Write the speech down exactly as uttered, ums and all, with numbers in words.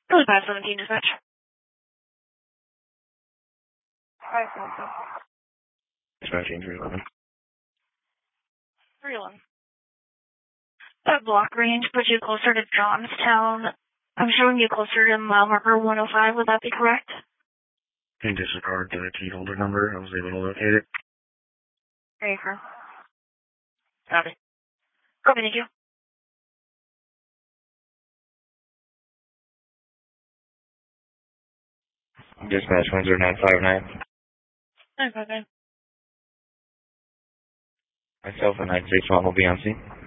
Really five seventeen dispatch. five seventeen. Dispatching three eleven. three eleven. That block range puts you closer to Johnstown. I'm showing you closer to mile marker one oh five. Would that be correct? Can disregard the key holder number. I was able to locate it. There you go. Copy. Copy, thank you. Dispatch one zero nine five nine. nine five nine. Myself and nine six one will be on scene.